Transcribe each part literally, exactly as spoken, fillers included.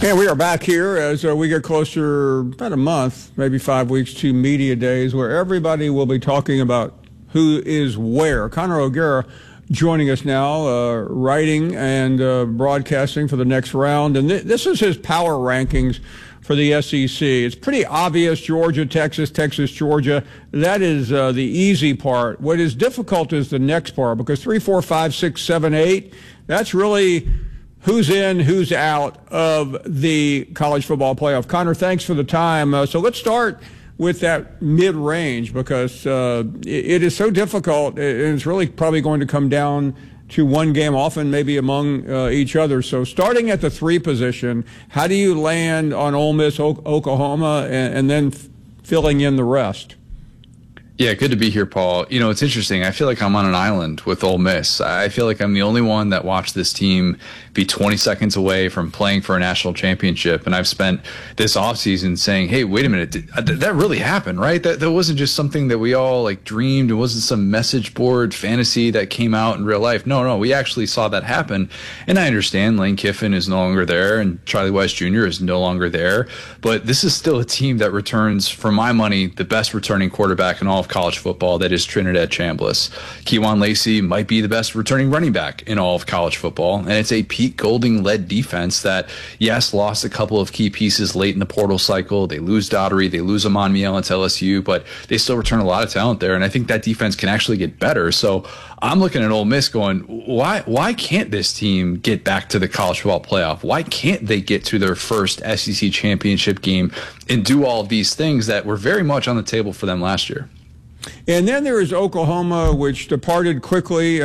And we are back here as uh, we get closer, about a month, maybe five weeks to Media Days, where everybody will be talking about who is where. Conor O'Gara joining us now, uh, writing and uh, broadcasting for the next round. And th- this is his power rankings for the S E C. It's pretty obvious: Georgia, Texas, Texas, Georgia. That is uh, the easy part. What is difficult is the next part, because three, four, five, six, seven, eight, that's really who's in, who's out of the college football playoff. Conor, thanks for the time. Uh, so let's start with that mid-range, because uh, it, it is so difficult, and it's really probably going to come down to one game, often maybe among uh, each other. So starting at the three position, how do you land on Ole Miss, o- Oklahoma, and, and then f- filling in the rest? Yeah, good to be here, Paul. You know, it's interesting. I feel like I'm on an island with Ole Miss. I feel like I'm the only one that watched this team be twenty seconds away from playing for a national championship. And I've spent this offseason saying, hey, wait a minute, did, that really happened, right? That, that wasn't just something that we all like dreamed. It wasn't some message board fantasy that came out in real life. No, no, we actually saw that happen. And I understand Lane Kiffin is no longer there and Charlie Weis Junior is no longer there. But this is still a team that returns, for my money, the best returning quarterback in all of college football. That is Trinidad Chambliss. Kejuan Lacey might be the best returning running back in all of college football. And it's a Pete Golding-led defense that, yes, lost a couple of key pieces late in the portal cycle. They lose Daughtery, they lose Amon Miel to L S U, but they still return a lot of talent there. And I think that defense can actually get better. So I'm looking at Ole Miss going, why why can't this team get back to the college football playoff? Why can't they get to their first S E C championship game and do all of these things that were very much on the table for them last year? And then there is Oklahoma, which departed quickly uh,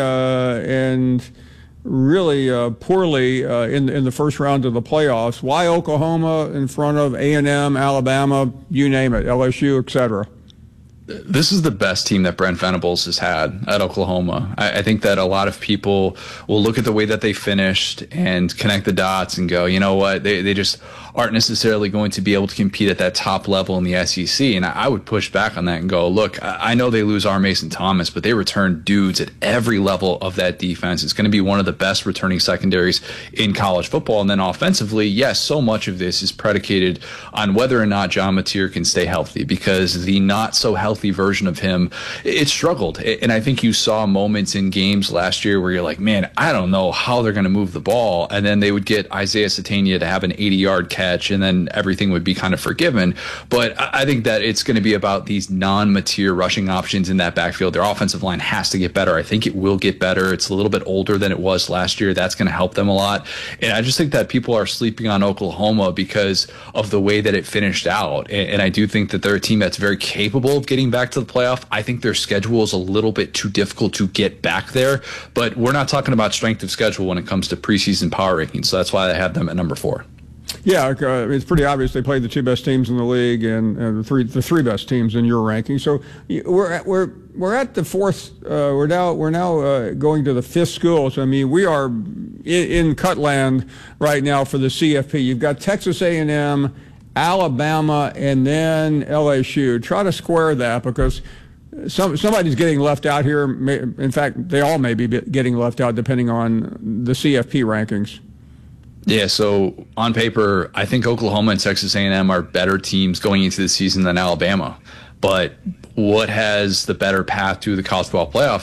and really uh, poorly uh, in in the first round of the playoffs. Why Oklahoma in front of A and M, Alabama, you name it, L S U, et cetera? This is the best team that Brent Venables has had at Oklahoma. I, I think that a lot of people will look at the way that they finished and connect the dots and go, you know what, they they just aren't necessarily going to be able to compete at that top level in the S E C. And I, I would push back on that and go, look, I, I know they lose R. Mason Thomas, but they return dudes at every level of that defense. It's going to be one of the best returning secondaries in college football. And then offensively, yes, so much of this is predicated on whether or not John Mateer can stay healthy, because the not so healthy version of him, it struggled. And I think you saw moments in games last year where you're like, man, I don't know how they're going to move the ball. And then they would get Isaiah Satania to have an eighty-yard catch, and then everything would be kind of forgiven. But I think that it's going to be about these non-Mateer rushing options in that backfield. Their offensive line has to get better. I think it will get better. It's a little bit older than it was last year. That's going to help them a lot. And I just think that people are sleeping on Oklahoma because of the way that it finished out. And I do think that they're a team that's very capable of getting back to the playoff. I think their schedule is a little bit too difficult to get back there. But we're not talking about strength of schedule when it comes to preseason power rankings. So that's why I have them at number four. Yeah, uh, it's pretty obvious they played the two best teams in the league and, and the three the three best teams in your ranking. So we're at, we're we're at the fourth. Uh, we're now we're now uh, going to the fifth school. So I mean, we are in, in Cutland right now for the C F P. You've got Texas A and M, Alabama, and then L S U. Try to square that, because some somebody's getting left out here. In fact, they all may be getting left out depending on the C F P rankings. Yeah, so on paper, I think Oklahoma and Texas A and M are better teams going into the season than Alabama. But what has the better path to the college football playoff?